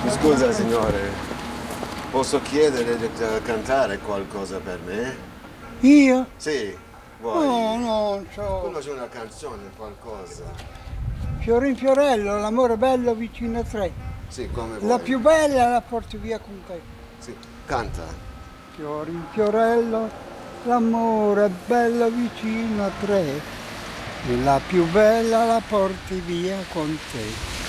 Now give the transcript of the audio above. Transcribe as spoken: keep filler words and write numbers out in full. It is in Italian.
Scusa signore, posso chiedere di eh, cantare qualcosa per me? Io? Sì, No, vuoi? non so. Conosci una canzone, qualcosa? Fiorin Fiorello, l'amore bello vicino a tre. Sì, come La vuoi. più bella la porti via con te. Sì, canta. Fiorin Fiorello, l'amore bello vicino a tre. E la più bella la porti via con te.